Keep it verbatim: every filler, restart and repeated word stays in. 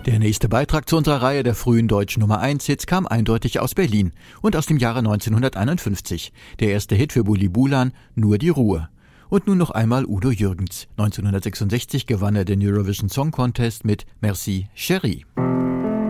Der nächste Beitrag zu unserer Reihe der frühen deutschen Nummer eins Hits kam eindeutig aus Berlin und aus dem Jahre neunzehnhunderteinundfünfzig. Der erste Hit für Bully Bulan, Nur die Ruhe. Und nun noch einmal Udo Jürgens. neunzehnhundertsechsundsechzig gewann er den Eurovision Song Contest mit Merci, Chérie.